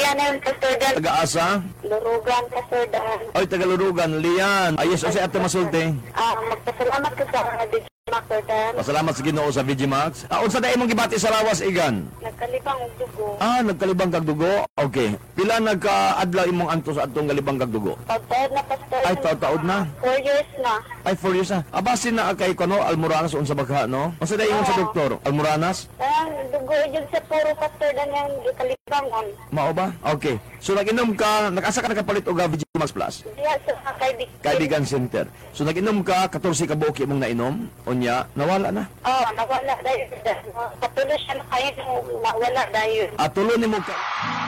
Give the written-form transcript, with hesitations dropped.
Lian yung Pastor Dan. Taga-asa? Lurugan, Pastor Dan. Oy, taga-Lurugan. Lian. Ayos o si Ate Masulti. Magpasalamat ka sa mga DJ Pastor Dan. Pasalamat sa Ginoo sa VGMax. Unsa dai imong gibati sa lawas, Igan? Nagkalibang og dugo. Nagkalibang kag dugo. Okay. Pila nagka-adlaw imong anto sa atong galibang kag dugo? Pagtaod na Pastor. Ay, taod na. 4 years na. Ay, 4 years na. Abasin na kay kono Almoranas unsa bagha, no? Unsa dai imong sa doktor? Almoranas? Dugo yun sa puro Pastor Dan yung kalibangon. Mao ba? Okay. So nag-inom ka, nakasa ka nakapalit og VGMax Plus? Diya sa Kaibigan Center. So nag-inom ka 14 ka buok imong nainom, unya nawala na. nawala dahil. Patuloy siya na kayo, nawala dahil. At tulo nimo ka